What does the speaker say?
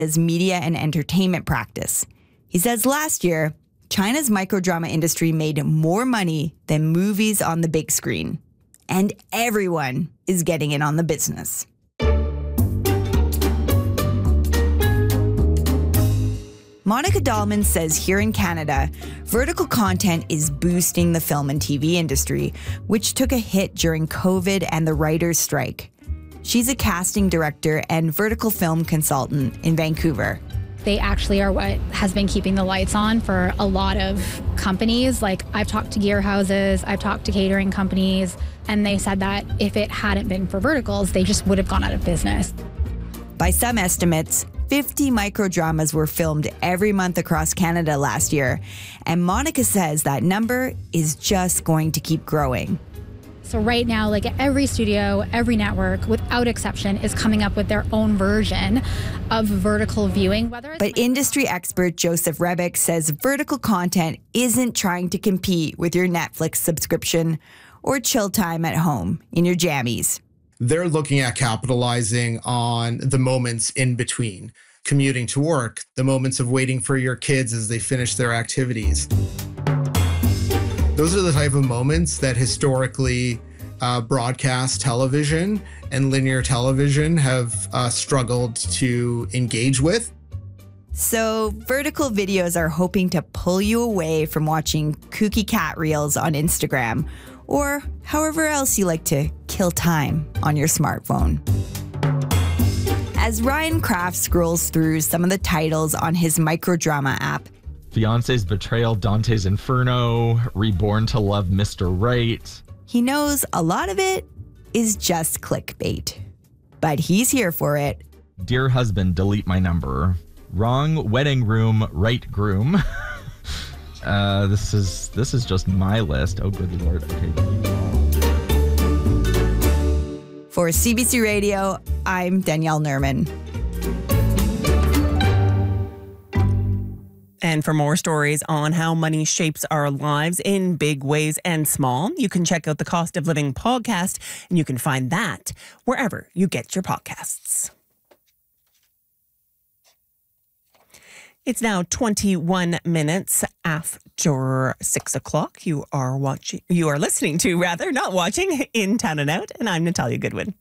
China's media and entertainment practice. He says last year, China's microdrama industry made more money than movies on the big screen. And everyone is getting in on the business. Monica Dahlman says here in Canada, vertical content is boosting the film and TV industry, which took a hit during COVID and the writers' strike. She's a casting director and vertical film consultant in Vancouver. They actually are what has been keeping the lights on for a lot of companies. Like, I've talked to gear houses, I've talked to catering companies, and they said that if it hadn't been for verticals, they just would have gone out of business. By some estimates, 50 microdramas were filmed every month across Canada last year, and Monica says that number is just going to keep growing. So right now, like every studio, every network, without exception, is coming up with their own version of vertical viewing. But industry expert Joseph Rebick says vertical content isn't trying to compete with your Netflix subscription or chill time at home in your jammies. They're looking at capitalizing on the moments in between, commuting to work, the moments of waiting for your kids as they finish their activities. Those are the type of moments that historically broadcast television and linear television have struggled to engage with. So vertical videos are hoping to pull you away from watching kooky cat reels on Instagram or however else you like to kill time on your smartphone. As Ryan Kraft scrolls through some of the titles on his microdrama app, Fiance's Betrayal, Dante's Inferno, Reborn to Love Mr. Right. He knows a lot of it is just clickbait. But he's here for it. Dear husband, delete my number. Wrong wedding room, right groom. This is just my list. Oh, good Lord. Okay. For CBC Radio, I'm Danielle Nerman. And for more stories on how money shapes our lives in big ways and small, you can check out the Cost of Living podcast, and you can find that wherever you get your podcasts. It's now 21 minutes after 6 o'clock. You are listening to, not watching, In Town and Out, and I'm Natalia Goodwin.